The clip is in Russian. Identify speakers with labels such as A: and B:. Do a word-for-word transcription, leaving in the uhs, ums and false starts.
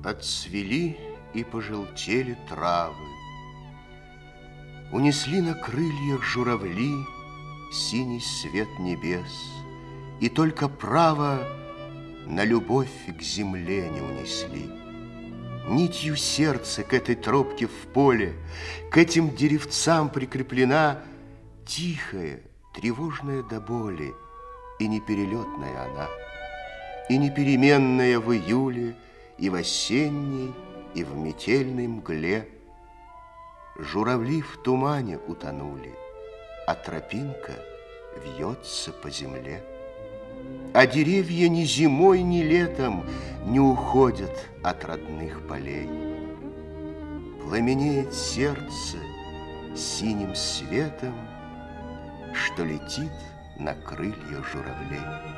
A: Отцвели и пожелтели травы, унесли на крыльях журавли синий свет небес, и только право на любовь к земле не унесли. Нитью сердца к этой тропке в поле, к этим деревцам прикреплена тихая, тревожная до боли, и неперелетная она, и непеременная в июле, и в осенней, и в метельной мгле. Журавли в тумане утонули, а тропинка вьется по земле. А деревья ни зимой, ни летом не уходят от родных полей. Пламенеет сердце синим светом, что летит на крыльях журавлей.